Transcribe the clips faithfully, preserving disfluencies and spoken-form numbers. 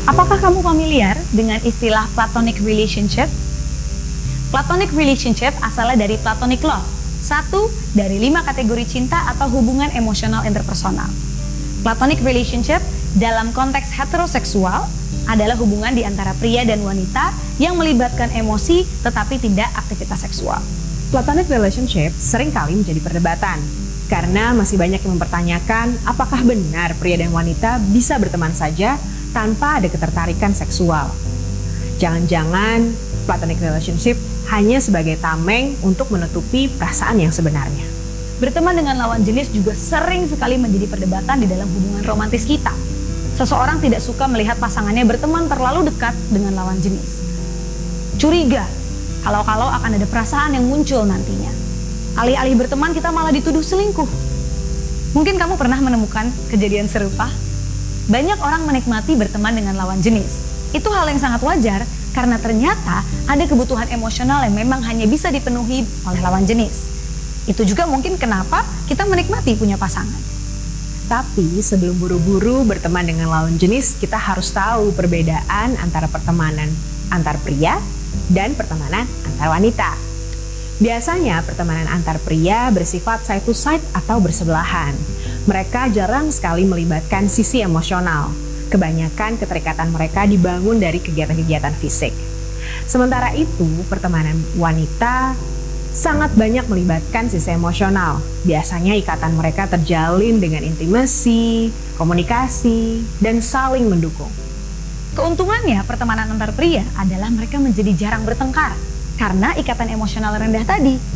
Apakah kamu familiar dengan istilah platonic relationship? Platonic relationship asalnya dari platonic love, satu dari lima kategori cinta atau hubungan emosional interpersonal. Platonic relationship dalam konteks heteroseksual adalah hubungan di antara pria dan wanita yang melibatkan emosi tetapi tidak aktivitas seksual. Platonic relationship seringkali menjadi perdebatan karena masih banyak yang mempertanyakan apakah benar pria dan wanita bisa berteman saja tanpa ada ketertarikan seksual. Jangan-jangan platonic relationship hanya sebagai tameng untuk menutupi perasaan yang sebenarnya. Berteman dengan lawan jenis juga sering sekali menjadi perdebatan di dalam hubungan romantis kita. Seseorang tidak suka melihat pasangannya berteman terlalu dekat dengan lawan jenis. Curiga, kalau-kalau akan ada perasaan yang muncul nantinya. Alih-alih berteman kita malah dituduh selingkuh. Mungkin kamu pernah menemukan kejadian serupa? Banyak orang menikmati berteman dengan lawan jenis. Itu hal yang sangat wajar karena ternyata ada kebutuhan emosional yang memang hanya bisa dipenuhi oleh lawan jenis. Itu juga mungkin kenapa kita menikmati punya pasangan. Tapi sebelum buru-buru berteman dengan lawan jenis, kita harus tahu perbedaan antara pertemanan antar pria dan pertemanan antar wanita. Biasanya pertemanan antar pria bersifat side to side atau bersebelahan. Mereka jarang sekali melibatkan sisi emosional. Kebanyakan keterikatan mereka dibangun dari kegiatan-kegiatan fisik. Sementara itu, pertemanan wanita sangat banyak melibatkan sisi emosional. Biasanya ikatan mereka terjalin dengan intimasi, komunikasi, dan saling mendukung. Keuntungannya pertemanan antar pria adalah mereka menjadi jarang bertengkar karena ikatan emosional rendah tadi.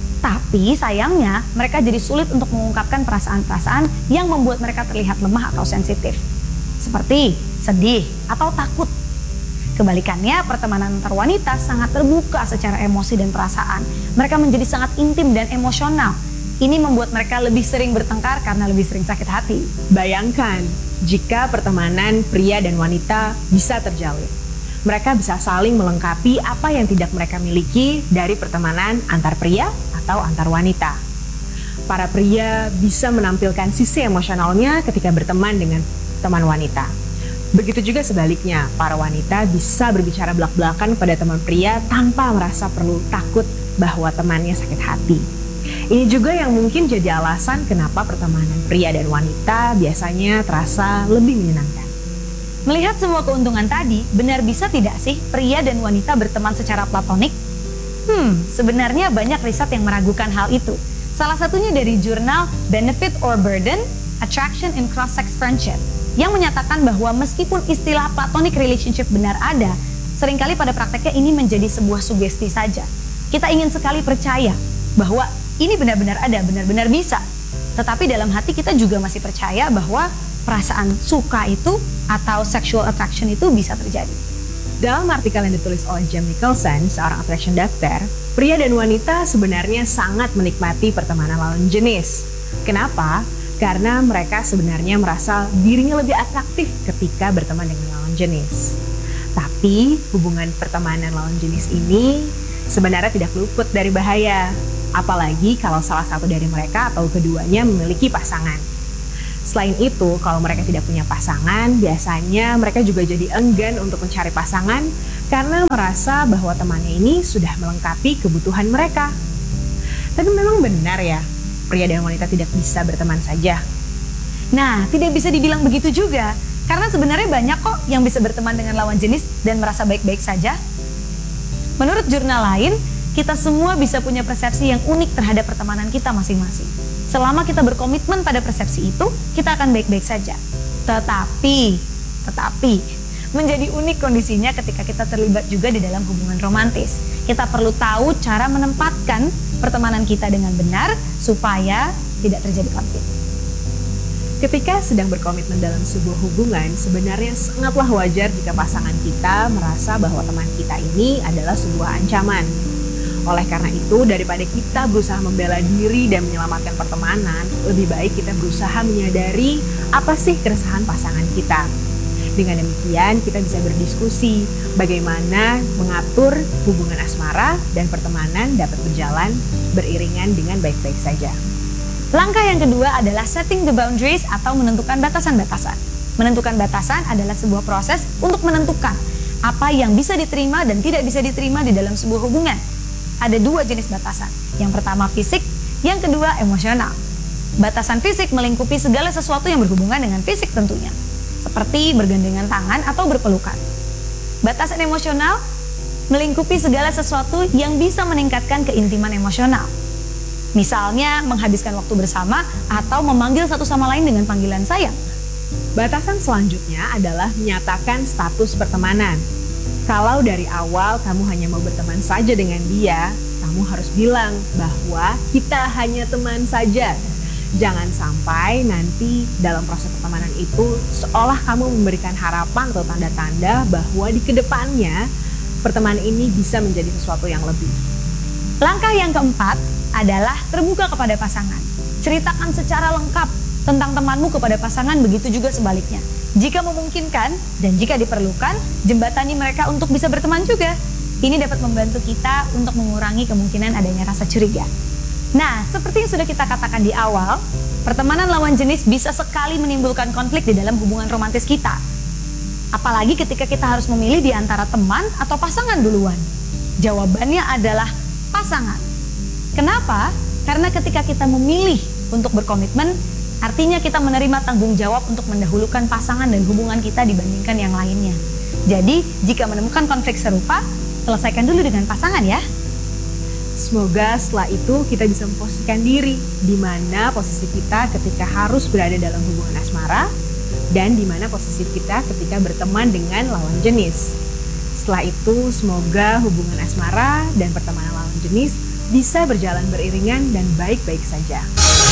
Tapi sayangnya mereka jadi sulit untuk mengungkapkan perasaan-perasaan yang membuat mereka terlihat lemah atau sensitif. Seperti sedih atau takut. Kebalikannya, pertemanan antar wanita sangat terbuka secara emosi dan perasaan. Mereka menjadi sangat intim dan emosional. Ini membuat mereka lebih sering bertengkar karena lebih sering sakit hati. Bayangkan jika pertemanan pria dan wanita bisa terjalin. Mereka bisa saling melengkapi apa yang tidak mereka miliki dari pertemanan antar pria atau antar wanita. Para pria bisa menampilkan sisi emosionalnya ketika berteman dengan teman wanita. Begitu juga sebaliknya, para wanita bisa berbicara belak-belakan pada teman pria tanpa merasa perlu takut bahwa temannya sakit hati. Ini juga yang mungkin jadi alasan kenapa pertemanan pria dan wanita biasanya terasa lebih menyenangkan. Melihat semua keuntungan tadi, benar bisa tidak sih pria dan wanita berteman secara platonik? Hmm, sebenarnya banyak riset yang meragukan hal itu. Salah satunya dari jurnal Benefit or Burden, Attraction in Cross-Sex Friendship, yang menyatakan bahwa meskipun istilah platonic relationship benar ada, seringkali pada prakteknya ini menjadi sebuah sugesti saja. Kita ingin sekali percaya bahwa ini benar-benar ada, benar-benar bisa. Tetapi dalam hati kita juga masih percaya bahwa perasaan suka itu atau sexual attraction itu bisa terjadi. Dalam artikel yang ditulis oleh Jem Nicholson, seorang attraction doctor, pria dan wanita sebenarnya sangat menikmati pertemanan lawan jenis. Kenapa? Karena mereka sebenarnya merasa dirinya lebih atraktif ketika berteman dengan lawan jenis. Tapi hubungan pertemanan lawan jenis ini sebenarnya tidak luput dari bahaya. Apalagi kalau salah satu dari mereka atau keduanya memiliki pasangan. Selain itu, kalau mereka tidak punya pasangan, biasanya mereka juga jadi enggan untuk mencari pasangan karena merasa bahwa temannya ini sudah melengkapi kebutuhan mereka. Tapi memang benar ya, pria dan wanita tidak bisa berteman saja. Nah, tidak bisa dibilang begitu juga, karena sebenarnya banyak kok yang bisa berteman dengan lawan jenis dan merasa baik-baik saja. Menurut jurnal lain, kita semua bisa punya persepsi yang unik terhadap pertemanan kita masing-masing. Selama kita berkomitmen pada persepsi itu, kita akan baik-baik saja. Tetapi, tetapi, menjadi unik kondisinya ketika kita terlibat juga di dalam hubungan romantis. Kita perlu tahu cara menempatkan pertemanan kita dengan benar supaya tidak terjadi konflik. Ketika sedang berkomitmen dalam sebuah hubungan, sebenarnya sangatlah wajar jika pasangan kita merasa bahwa teman kita ini adalah sebuah ancaman. Oleh karena itu, daripada kita berusaha membela diri dan menyelamatkan pertemanan, lebih baik kita berusaha menyadari apa sih keresahan pasangan kita. Dengan demikian, kita bisa berdiskusi bagaimana mengatur hubungan asmara dan pertemanan dapat berjalan beriringan dengan baik-baik saja. Langkah yang kedua adalah setting the boundaries atau menentukan batasan-batasan. Menentukan batasan adalah sebuah proses untuk menentukan apa yang bisa diterima dan tidak bisa diterima di dalam sebuah hubungan. Ada dua jenis batasan. Yang pertama fisik, yang kedua emosional. Batasan fisik melingkupi segala sesuatu yang berhubungan dengan fisik tentunya, seperti bergandengan tangan atau berpelukan. Batasan emosional melingkupi segala sesuatu yang bisa meningkatkan keintiman emosional. Misalnya menghabiskan waktu bersama atau memanggil satu sama lain dengan panggilan sayang. Batasan selanjutnya adalah menyatakan status pertemanan. Kalau dari awal kamu hanya mau berteman saja dengan dia, kamu harus bilang bahwa kita hanya teman saja. Jangan sampai nanti dalam proses pertemanan itu seolah kamu memberikan harapan atau tanda-tanda bahwa di kedepannya pertemanan ini bisa menjadi sesuatu yang lebih. Langkah yang keempat adalah terbuka kepada pasangan. Ceritakan secara lengkap tentang temanmu kepada pasangan, begitu juga sebaliknya. Jika memungkinkan dan jika diperlukan, jembatani mereka untuk bisa berteman juga. Ini dapat membantu kita untuk mengurangi kemungkinan adanya rasa curiga. Nah, seperti yang sudah kita katakan di awal, pertemanan lawan jenis bisa sekali menimbulkan konflik di dalam hubungan romantis kita. Apalagi ketika kita harus memilih di antara teman atau pasangan duluan. Jawabannya adalah pasangan. Kenapa? Karena ketika kita memilih untuk berkomitmen, artinya kita menerima tanggung jawab untuk mendahulukan pasangan dan hubungan kita dibandingkan yang lainnya. Jadi, jika menemukan konflik serupa, selesaikan dulu dengan pasangan ya. Semoga setelah itu kita bisa memposisikan diri di mana posisi kita ketika harus berada dalam hubungan asmara dan di mana posisi kita ketika berteman dengan lawan jenis. Setelah itu, semoga hubungan asmara dan pertemanan lawan jenis bisa berjalan beriringan dan baik-baik saja.